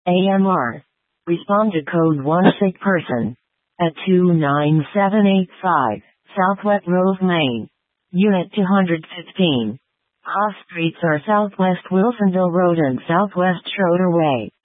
AMR. Respond to code 1 sick person. At 29785, Southwest Grove, Maine. Unit 215. Off streets are Southwest Wilsonville Road and Southwest Schroeder Way.